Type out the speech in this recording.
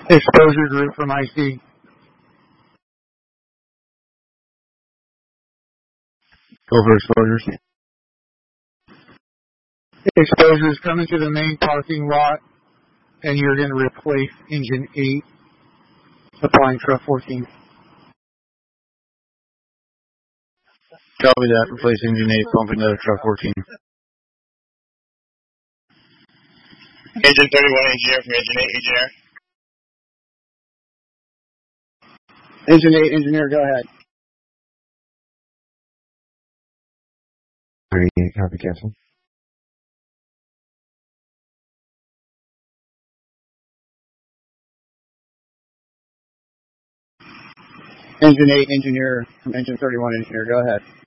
Exposure group from IC. Go for exposures. Exposures coming to the main parking lot, and you're going to replace engine 8, applying truck 14. Copy that. Replace engine 8, pumping to truck 14. Engine 31 engineer from engine 8 engineer. Engine 8 engineer, go ahead. 38, copy, cancel. Engine 8 engineer from engine 31 engineer, go ahead.